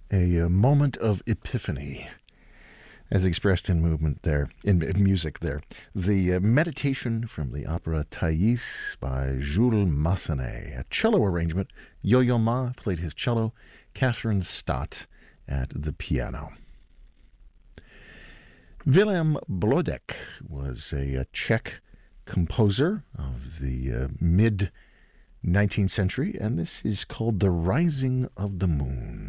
A moment of epiphany, as expressed in movement there, in music there. The meditation from the opera Thais by Jules Massenet, a cello arrangement. Yo-Yo Ma played his cello, Catherine Stott at the piano. Willem Blodek was a Czech composer of the mid 19th century, and this is called The Rising of the Moon.